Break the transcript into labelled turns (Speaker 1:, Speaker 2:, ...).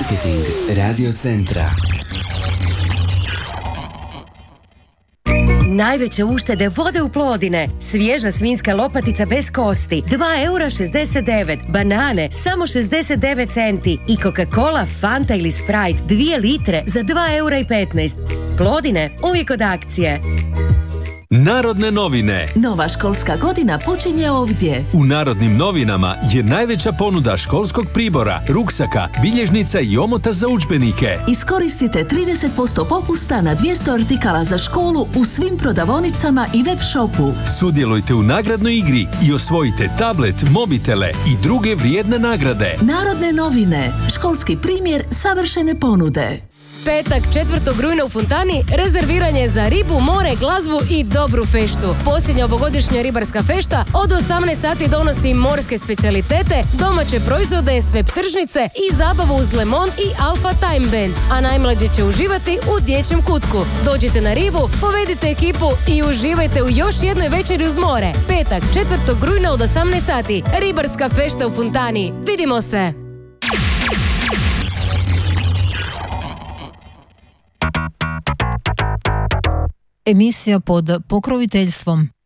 Speaker 1: Marketing Radio Centra.
Speaker 2: Najveće uštede vode u Plodine. Svježa svinjska lopatica bez kosti, 2,69 €. Banane, samo 69 centi. I Coca-Cola, Fanta ili Sprite, 2 litre za 2,15 €. Plodine, uvijek od akcije.
Speaker 3: Narodne novine.
Speaker 4: Nova školska godina počinje ovdje.
Speaker 3: U Narodnim novinama je najveća ponuda školskog pribora, ruksaka, bilježnica i omota za udžbenike.
Speaker 4: Iskoristite 30% popusta na 200 artikala za školu u svim prodavaonicama i web shopu.
Speaker 3: Sudjelujte u nagradnoj igri i osvojite tablet, mobitele i druge vrijedne nagrade.
Speaker 4: Narodne novine. Školski primjer savršene ponude.
Speaker 5: Petak 4. rujna u Fontani rezerviranje za ribu, more, glazbu i dobru feštu. Posljednja ovogodišnja ribarska fešta od 18 sati donosi morske specijalitete, domaće proizvode, sve tržnice i zabavu uz Lemon i Alpha Time Band. A najmlađi će uživati u dječjem kutku. Dođite na rivu, povedite ekipu i uživajte u još jednoj večeri uz more. Petak 4. rujna od 18 sati. Ribarska fešta u Fontani. Vidimo se!
Speaker 6: Emisija pod pokroviteljstvom